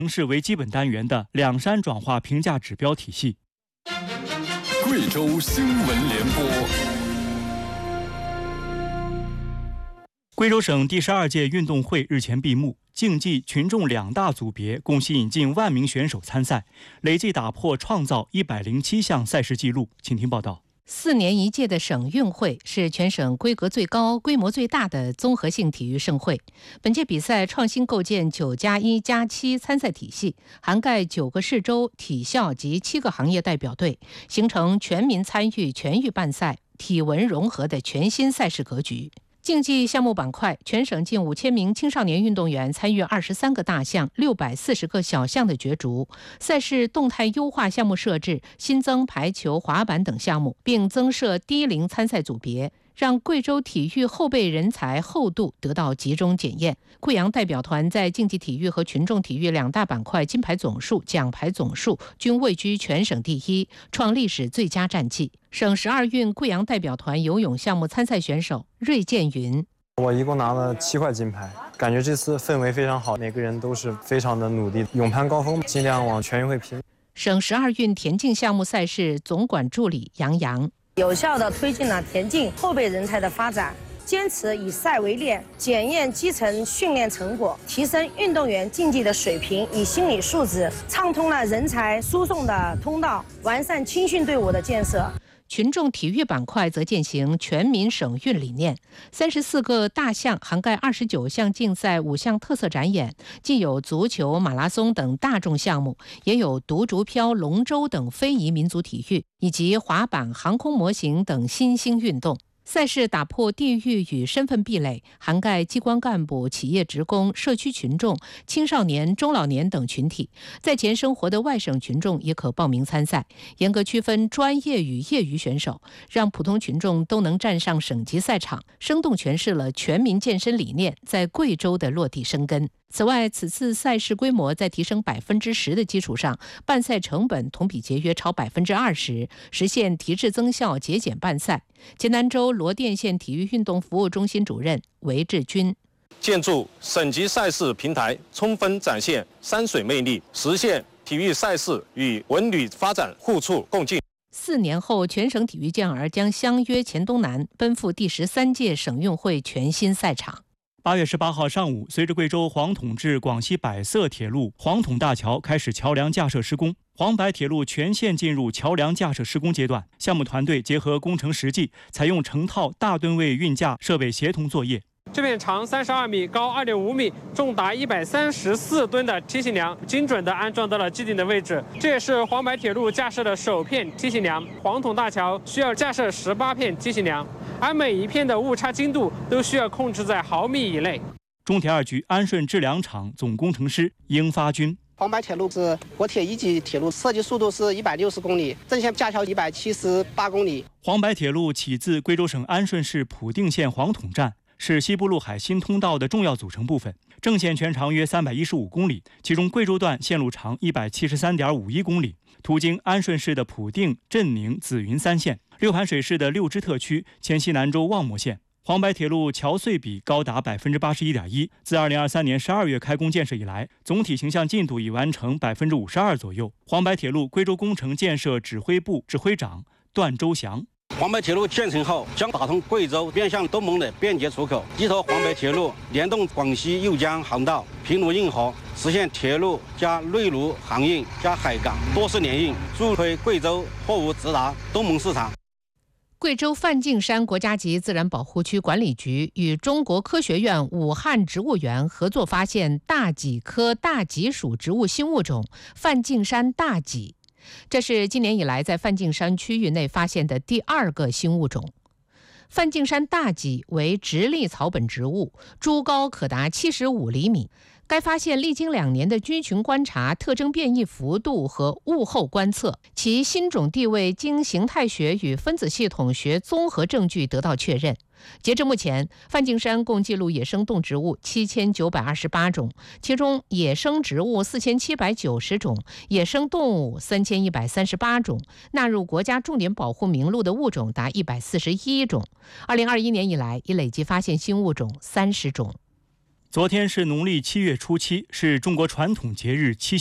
城市为基本单元的两山转化评价指标体系。 贵州新闻联播。 贵州省第12届运动会日前闭幕，竞技、群众两大组别共吸引近1万名选手参赛，累计打破创造107项赛事纪录。请听报道。 4年一届的省运会是全省规格最高、规模最大的综合性体育盛会。本届比赛创新构建9+1+7参赛体系，涵盖9个市州、体校及7个行业代表队，形成全民参与、全域办赛、体文融合的全新赛事格局。竞技项目板块，全省近5000名青少年运动员参与23个大项、640个小项的角逐。赛事动态优化项目设置，新增排球、滑板等项目，并增设低龄参赛组别，让贵州体育后备人才厚度得到集中检验。贵阳代表团在竞技体育和群众体育两大板块金牌总数、奖牌总数均位居全省第一，创历史最佳战绩。省12运贵阳代表团游泳项目参赛选手芮建云： 我一共拿了7块金牌，感觉这次氛围非常好，每个人都是非常的努力，勇攀高峰，尽量往全运会拼。 省12运田径项目赛事总管助理杨洋： 有效地推进了田径后备人才的发展，坚持以赛为练，检验基层训练成果，提升运动员竞技的水平与心理素质，畅通了人才输送的通道，完善青训队伍的建设。 群众体育板块则践行全民省运理念，34个大项涵盖29项竞赛、5项特色展演，既有足球、马拉松等大众项目，也有独竹漂、龙舟等非遗民族体育，以及滑板、航空模型等新兴运动。赛事打破地域与身份壁垒，涵盖机关干部、企业职工、社区群众、青少年、中老年等群体。在前生活的外省群众也可报名参赛，严格区分专业与业余选手，让普通群众都能站上省级赛场，生动诠释了全民健身理念在贵州的落地生根。此外，此次赛事规模在提升10%的基础上，办赛成本同比节约超20%，实现提质增效、节俭办赛。黔南州罗甸县体育运动服务中心主任韦志军： 建筑省级赛事平台，充分展现山水魅力，实现体育赛事与文旅发展互促共进。 4年后，全省体育健儿将相约黔东南，奔赴第13届省运会全新赛场。 8月18号上午，随着贵州黄统至广西百色铁路黄统大桥开始桥梁架设施工，黄白铁路全线进入桥梁架设施工阶段。项目团队结合工程实际，采用成套大吨位运架设备协同作业。 这片长32米、高2.5米、重达134吨的梯形梁，精准地安装到了既定的位置。这也是黄白铁路架设的首片梯形梁。黄统大桥需要架设18片梯形梁，而每一片的误差精度都需要控制在毫米以内。 中铁2局安顺制梁厂总工程师英发军： 黄白铁路是国铁1级铁路，设计速度是160公里，正线架桥178公里。 黄白铁路起自贵州省安顺市普定县黄统站，是西部陆海新通道的重要组成部分。正线全长约315公里，其中贵州段线路长173.51公里，途经安顺市的普定、镇宁、紫云3县，六盘水市的六支特区，黔西南州望漠县。黄白铁路桥隧比高达81.1%，自2023年12月开工建设以来，总体形象进度已完成52%左右。黄白铁路贵州工程建设指挥部指挥长段周祥： 黄白铁路建成后，将打通贵州面向东盟的便捷出口，依托黄白铁路联动广西右江航道、平卢运河，实现铁路加内陆航运加海港多式联运，助推贵州货物直达东盟市场。 贵州梵净山国家级自然保护区管理局与中国科学院武汉植物园合作发现大戟科大戟属植物新物种梵净山大戟，这是今年以来在梵净山区域内发现的第2个新物种。梵净山大戟为直立草本植物，株高可达75厘米。该发现历经2年的菌群观察、特征变异幅度和物候观测，其新种地位经形态学与分子系统学综合证据得到确认。截至目前，梵净山共记录野生动植物7928种，其中野生植物4790种，野生动物3138种，纳入国家重点保护名录的物种达141种。2021年以来，已累计发现新物种30种。 昨天是农历7月初7，是中国传统节日七